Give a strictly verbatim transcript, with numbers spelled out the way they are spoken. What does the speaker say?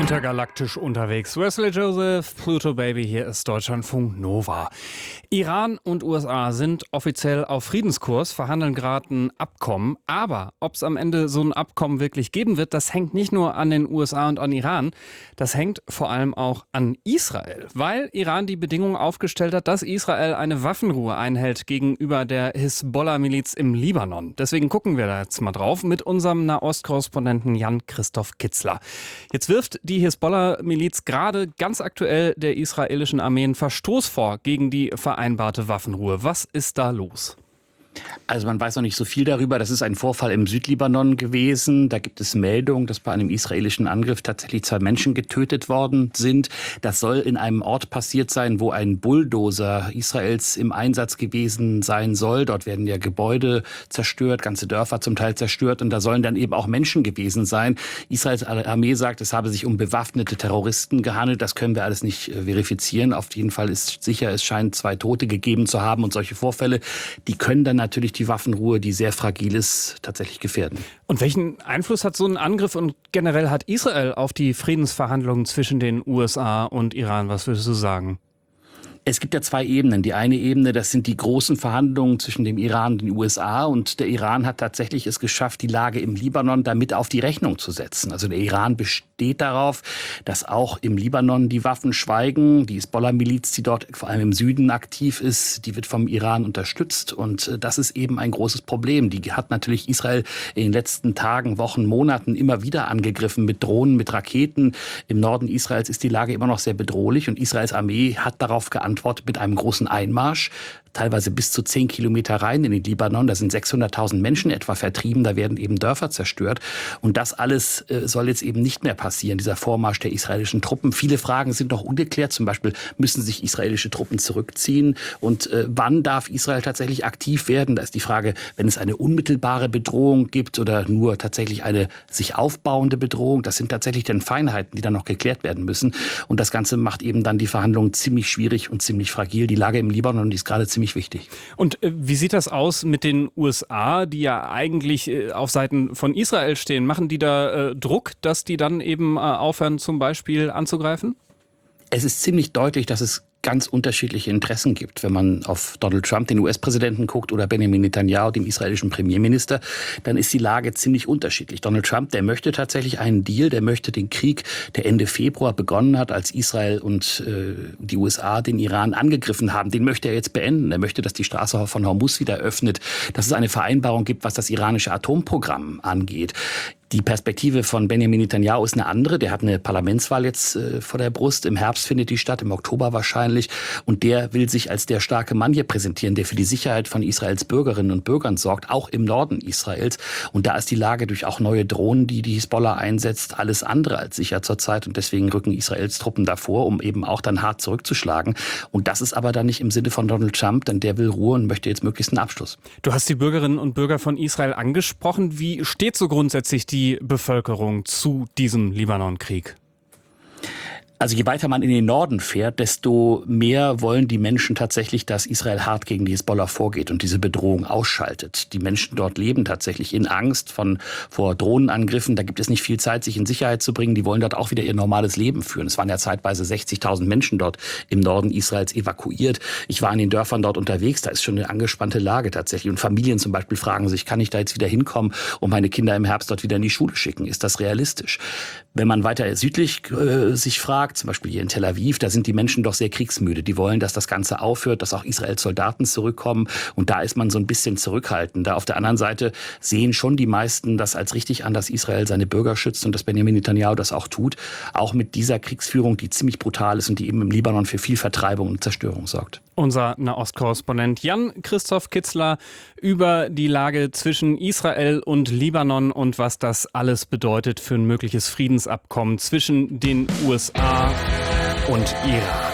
Intergalaktisch unterwegs. Wesley Joseph, Pluto Baby, hier ist Deutschlandfunk Nova. Iran und U S A sind offiziell auf Friedenskurs, verhandeln gerade ein Abkommen. Aber ob es am Ende so ein Abkommen wirklich geben wird, das hängt nicht nur an den U S A und an Iran. Das hängt vor allem auch an Israel, weil Iran die Bedingung aufgestellt hat, dass Israel eine Waffenruhe einhält gegenüber der Hisbollah-Miliz im Libanon. Deswegen gucken wir da jetzt mal drauf mit unserem Nahost-Korrespondenten Jan-Christoph Kitzler. Jetzt wirft die Hisbollah-Miliz gerade ganz aktuell der israelischen Armee einen Verstoß vor gegen die vereinbarte Waffenruhe. Was ist da los? Also man weiß noch nicht so viel darüber. Das ist ein Vorfall im Südlibanon gewesen. Da gibt es Meldungen, dass bei einem israelischen Angriff tatsächlich zwei Menschen getötet worden sind. Das soll in einem Ort passiert sein, wo ein Bulldozer Israels im Einsatz gewesen sein soll. Dort werden ja Gebäude zerstört, ganze Dörfer zum Teil zerstört. Und da sollen dann eben auch Menschen gewesen sein. Israels Armee sagt, es habe sich um bewaffnete Terroristen gehandelt. Das können wir alles nicht verifizieren. Auf jeden Fall ist sicher, es scheint zwei Tote gegeben zu haben. Und solche Vorfälle, die können dann natürlich die Waffenruhe, die sehr fragil ist, tatsächlich gefährden. Und welchen Einfluss hat so ein Angriff und generell hat Israel auf die Friedensverhandlungen zwischen den U S A und Iran? Was würdest du sagen? Es gibt ja zwei Ebenen. Die eine Ebene, das sind die großen Verhandlungen zwischen dem Iran und den U S A. Und der Iran hat tatsächlich es geschafft, die Lage im Libanon damit auf die Rechnung zu setzen. Also der Iran besteht darauf, dass auch im Libanon die Waffen schweigen. Die Hisbollah-Miliz, die dort vor allem im Süden aktiv ist, die wird vom Iran unterstützt. Und das ist eben ein großes Problem. Die hat natürlich Israel in den letzten Tagen, Wochen, Monaten immer wieder angegriffen mit Drohnen, mit Raketen. Im Norden Israels ist die Lage immer noch sehr bedrohlich. Und Israels Armee hat darauf geantwortet, mit einem großen Einmarsch, teilweise bis zu zehn Kilometer rein in den Libanon. Da sind sechshunderttausend Menschen etwa vertrieben, da werden eben Dörfer zerstört. Und das alles äh, soll jetzt eben nicht mehr passieren, dieser Vormarsch der israelischen Truppen. Viele Fragen sind noch ungeklärt, zum Beispiel müssen sich israelische Truppen zurückziehen und äh, wann darf Israel tatsächlich aktiv werden? Da ist die Frage, wenn es eine unmittelbare Bedrohung gibt oder nur tatsächlich eine sich aufbauende Bedrohung. Das sind tatsächlich dann Feinheiten, die dann noch geklärt werden müssen. Und das Ganze macht eben dann die Verhandlungen ziemlich schwierig und ziemlich fragil. Die Lage im Libanon, die ist gerade ziemlich wichtig. Und äh, wie sieht das aus mit den U S A, die ja eigentlich äh, auf Seiten von Israel stehen? Machen die da äh, Druck, dass die dann eben äh, aufhören, zum Beispiel anzugreifen? Es ist ziemlich deutlich, dass es ganz unterschiedliche Interessen gibt. Wenn man auf Donald Trump, den U S-Präsidenten, guckt oder Benjamin Netanyahu, dem israelischen Premierminister, dann ist die Lage ziemlich unterschiedlich. Donald Trump, der möchte tatsächlich einen Deal, der möchte den Krieg, der Ende Februar begonnen hat, als Israel und äh, die U S A den Iran angegriffen haben, den möchte er jetzt beenden. Er möchte, dass die Straße von Hormuz wieder öffnet, dass es eine Vereinbarung gibt, was das iranische Atomprogramm angeht. Die Perspektive von Benjamin Netanyahu ist eine andere. Der hat eine Parlamentswahl jetzt äh, vor der Brust. Im Herbst findet die statt, im Oktober wahrscheinlich. Und der will sich als der starke Mann hier präsentieren, der für die Sicherheit von Israels Bürgerinnen und Bürgern sorgt, auch im Norden Israels. Und da ist die Lage durch auch neue Drohnen, die die Hisbollah einsetzt, alles andere als sicher zurzeit. Und deswegen rücken Israels Truppen davor, um eben auch dann hart zurückzuschlagen. Und das ist aber dann nicht im Sinne von Donald Trump, denn der will Ruhe und möchte jetzt möglichst einen Abschluss. Du hast die Bürgerinnen und Bürger von Israel angesprochen. Wie steht so grundsätzlich die die Bevölkerung zu diesem Libanonkrieg? Also je weiter man in den Norden fährt, desto mehr wollen die Menschen tatsächlich, dass Israel hart gegen die Hisbollah vorgeht und diese Bedrohung ausschaltet. Die Menschen dort leben tatsächlich in Angst von, vor Drohnenangriffen. Da gibt es nicht viel Zeit, sich in Sicherheit zu bringen. Die wollen dort auch wieder ihr normales Leben führen. Es waren ja zeitweise sechzigtausend Menschen dort im Norden Israels evakuiert. Ich war in den Dörfern dort unterwegs. Da ist schon eine angespannte Lage tatsächlich. Und Familien zum Beispiel fragen sich, kann ich da jetzt wieder hinkommen und meine Kinder im Herbst dort wieder in die Schule schicken? Ist das realistisch? Wenn man weiter südlich äh, sich fragt, zum Beispiel hier in Tel Aviv, da sind die Menschen doch sehr kriegsmüde. Die wollen, dass das Ganze aufhört, dass auch Israels Soldaten zurückkommen. Und da ist man so ein bisschen zurückhaltender. Auf der anderen Seite sehen schon die meisten das als richtig an, dass Israel seine Bürger schützt und dass Benjamin Netanyahu das auch tut. Auch mit dieser Kriegsführung, die ziemlich brutal ist und die eben im Libanon für viel Vertreibung und Zerstörung sorgt. Unser Nahost-Korrespondent Jan-Christoph Kitzler über die Lage zwischen Israel und Libanon und was das alles bedeutet für ein mögliches Friedensabkommen zwischen den U S A und Iran.